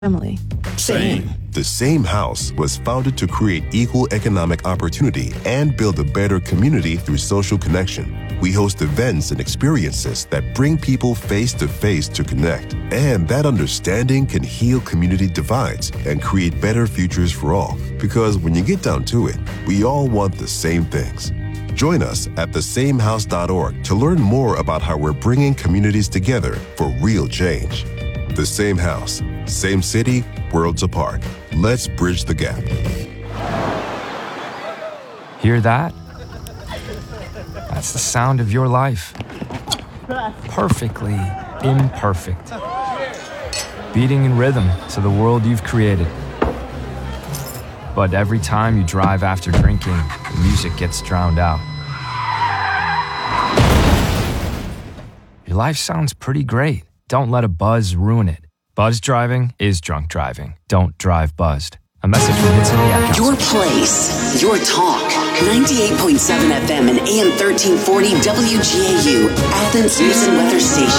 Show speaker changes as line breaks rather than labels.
family.
Same. The Same House was founded to create equal economic opportunity and build a better community through social connection. We host events and experiences that bring people face to face to connect. And that understanding can heal community divides and create better futures for all. Because when you get down to it, we all want the same things. Join us at thesamehouse.org to learn more about how we're bringing communities together for real change. The Same House, same city, worlds apart. Let's bridge the gap.
Hear that? That's the sound of your life. Perfectly imperfect. Beating in rhythm to the world you've created. But every time you drive after drinking, the music gets drowned out. Your life sounds pretty great. Don't let a buzz ruin it. Buzz driving is drunk driving. Don't drive buzzed. A message from Hits in the Ad Council.
Your place, your talk. 98.7 FM and AM 1340 WGAU, Athens News and Weather Station.